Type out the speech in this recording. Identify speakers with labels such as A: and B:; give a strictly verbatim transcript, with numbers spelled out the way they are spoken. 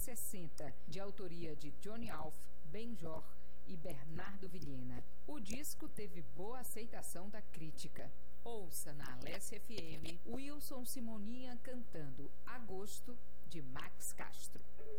A: sessenta, de autoria de Johnny Alf, Benjor e Bernardo Vilhena. O disco teve boa aceitação da crítica. Ouça na Alessia F M Wilson Simoninha cantando Agosto, de Max Castro.